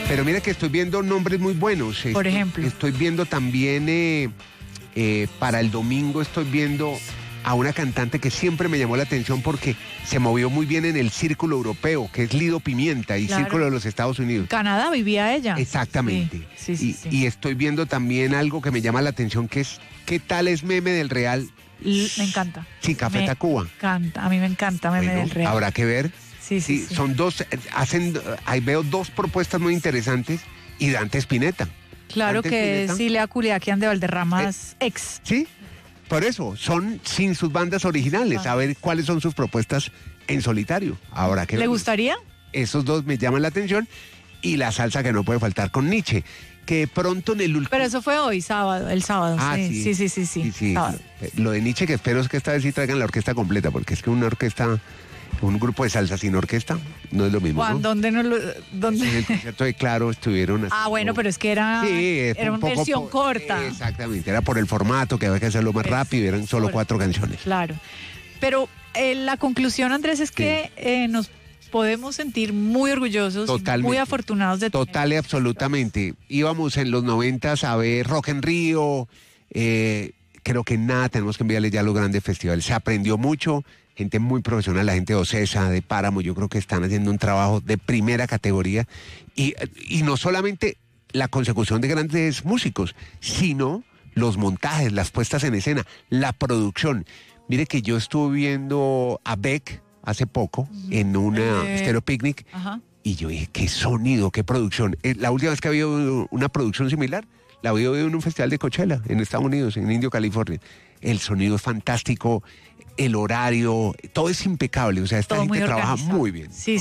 Pero mira que estoy viendo nombres muy buenos. Por ejemplo. Estoy viendo también, para el domingo estoy viendo a una cantante que siempre me llamó la atención porque se movió muy bien en el círculo europeo, que es Lido Pimienta, y Claro. círculo de los Estados Unidos. Canadá vivía ella. Exactamente. Sí. Y estoy viendo también algo que me llama la atención, que es ¿qué tal es Meme del Real? Me encanta. Sí, Café Tacuba. A mí me encanta Meme Bueno, del Real. habrá que ver. Sí. Son dos, ahí veo dos propuestas muy interesantes y Dante Spinetta. Claro Dante que Spinetta. es Silea Culiacán de Valderramas, ex. Sí, por eso, son sin sus bandas originales, a ver cuáles son sus propuestas en solitario. Habrá que ¿Le ver. gustaría? Esos dos me llaman la atención y la salsa que no puede faltar con Nietzsche, que pronto en el último... Pero eso fue hoy, el sábado. Sí. Sábado. Lo de Nietzsche, que espero es que esta vez sí traigan la orquesta completa, porque es que una orquesta, un grupo de salsa sin orquesta, no es lo mismo, ¿no? ¿Dónde no lo...? En el concierto de Claro estuvieron... Ah, bueno, pero es que era una versión corta. Exactamente, era por el formato, que había que hacerlo más rápido, eran solo 4 canciones. Claro. Pero la conclusión, Andrés, es que nos podemos sentir muy orgullosos, Totalmente. muy afortunados de Total y absolutamente. Íbamos en los 90 a ver Rock en Río, creo que nada, tenemos que enviarle ya a los grandes festivales. Se aprendió mucho, gente muy profesional, la gente de Ocesa, de Páramo, yo creo que están haciendo un trabajo de primera categoría. Y no solamente la consecución de grandes músicos, sino los montajes, las puestas en escena, la producción. Mire que yo estuve viendo a Beck hace poco en una Stereo Picnic. Ajá. Y yo dije, qué sonido, qué producción. La última vez que había una producción similar, la había oído en un festival de Coachella, en Estados Unidos, en Indio, California. El sonido es fantástico, el horario, todo es impecable. O sea, esta gente trabaja muy bien. Sí.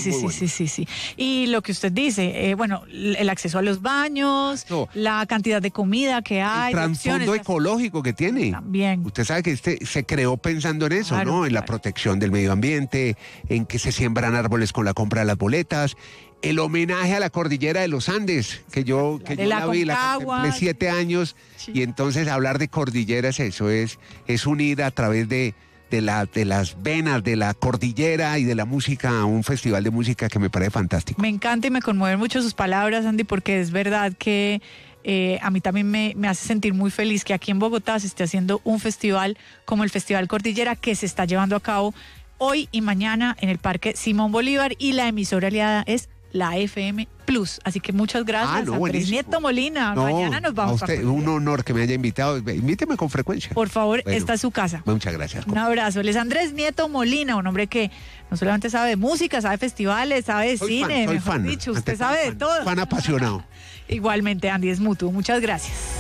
Y lo que usted dice, bueno, el acceso a los baños, la cantidad de comida que hay. El trasfondo ecológico que tiene. También. Usted sabe que se creó pensando en eso, Claro, ¿no? En la protección del medio ambiente, en que se siembran árboles con la compra de las boletas. El homenaje a la cordillera de los Andes, que yo la vi, la contemplé 7 años, y entonces hablar de cordillera es eso, es unir a través de las venas de la cordillera y de la música a un festival de música que me parece fantástico. Me encanta y me conmueven mucho sus palabras, Andy, porque es verdad que a mí también me hace sentir muy feliz que aquí en Bogotá se esté haciendo un festival como el Festival Cordillera, que se está llevando a cabo hoy y mañana en el Parque Simón Bolívar, y la emisora aliada es la FM Plus. Así que muchas gracias, Andrés Nieto Molina. Mañana nos vamos. A usted, un honor que me haya invitado. Invíteme con frecuencia. Por favor, esta es su casa. Muchas gracias. Un abrazo. Él es Andrés Nieto Molina, un hombre que no solamente sabe de música, sabe de festivales, sabe de cine, mejor dicho, usted sabe de todo. Fan apasionado. Igualmente, Andy, es mutuo. Muchas gracias.